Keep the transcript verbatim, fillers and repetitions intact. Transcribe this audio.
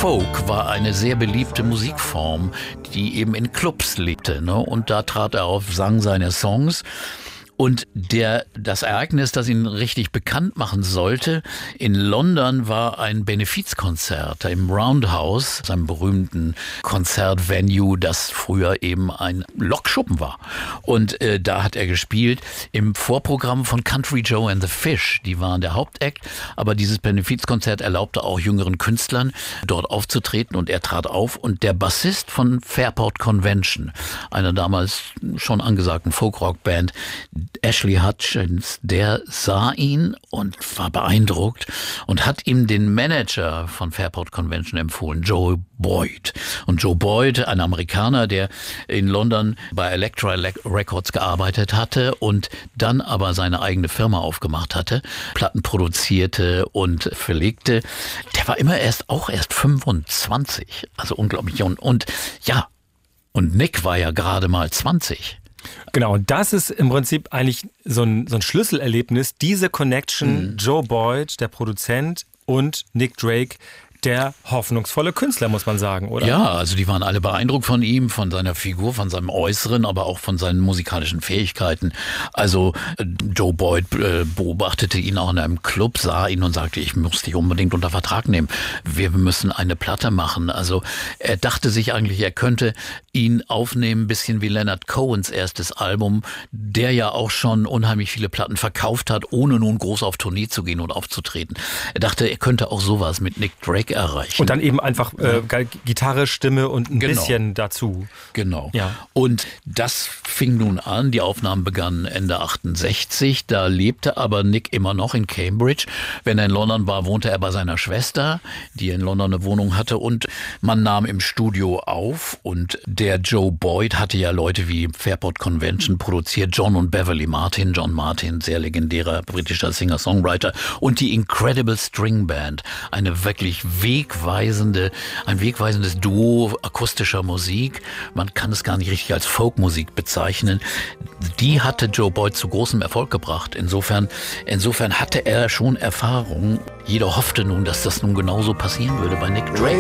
Folk war eine sehr beliebte Musikform, die eben in Clubs lebte, ne? Und da trat er auf, sang seine Songs. Und der, das Ereignis, das ihn richtig bekannt machen sollte, in London war ein Benefizkonzert im Roundhouse, seinem berühmten Konzertvenue, das früher eben ein Lokschuppen war. Und äh, da hat er gespielt im Vorprogramm von Country Joe and the Fish. Die waren der Hauptakt, aber dieses Benefizkonzert erlaubte auch jüngeren Künstlern, dort aufzutreten, und er trat auf. Und der Bassist von Fairport Convention, einer damals schon angesagten Folkrock-Band, Ashley Hutchins, der sah ihn und war beeindruckt und hat ihm den Manager von Fairport Convention empfohlen, Joe Boyd. Und Joe Boyd, ein Amerikaner, der in London bei Elektra Records gearbeitet hatte und dann aber seine eigene Firma aufgemacht hatte, Platten produzierte und verlegte, der war immer erst, auch erst fünfundzwanzig. Also unglaublich. Und, und ja, und Nick war ja gerade mal zwanzig. Genau, und das ist im Prinzip eigentlich so ein, so ein Schlüsselerlebnis, diese Connection, mhm. Joe Boyd, der Produzent, und Nick Drake, der hoffnungsvolle Künstler, muss man sagen, oder? Ja, also die waren alle beeindruckt von ihm, von seiner Figur, von seinem Äußeren, aber auch von seinen musikalischen Fähigkeiten. Also Joe Boyd äh, beobachtete ihn auch in einem Club, sah ihn und sagte, ich muss dich unbedingt unter Vertrag nehmen. Wir müssen eine Platte machen. Also er dachte sich eigentlich, er könnte ihn aufnehmen, ein bisschen wie Leonard Cohens erstes Album, der ja auch schon unheimlich viele Platten verkauft hat, ohne nun groß auf Tournee zu gehen und aufzutreten. Er dachte, er könnte auch sowas mit Nick Drake erreichen. Und dann eben einfach äh, Gitarre, Stimme und ein genau. bisschen dazu. Genau. Ja. Und das fing nun an. Die Aufnahmen begannen Ende achtundsechzig. Da lebte aber Nick immer noch in Cambridge. Wenn er in London war, wohnte er bei seiner Schwester, die in London eine Wohnung hatte. Und man nahm im Studio auf. Und der Joe Boyd hatte ja Leute wie Fairport Convention produziert. John und Beverly Martin. John Martin, sehr legendärer britischer Singer-Songwriter. Und die Incredible String Band. Eine wirklich wegweisende, ein wegweisendes Duo akustischer Musik. Man kann es gar nicht richtig als Folkmusik bezeichnen. Die hatte Joe Boyd zu großem Erfolg gebracht. Insofern, insofern hatte er schon Erfahrung. Jeder hoffte nun, dass das nun genauso passieren würde bei Nick Drake.